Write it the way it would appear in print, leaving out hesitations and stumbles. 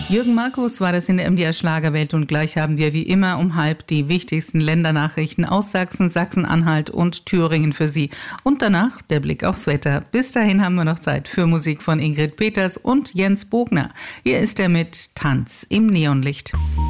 Jürgen Markus war das in der MDR Schlagerwelt und gleich haben wir wie immer um 12:30 die wichtigsten Ländernachrichten aus Sachsen, Sachsen-Anhalt und Thüringen für Sie. Und danach der Blick aufs Wetter. Bis dahin haben wir noch Zeit für Musik von Ingrid Peters und Jens Bogner. Hier ist er mit Tanz im Neonlicht.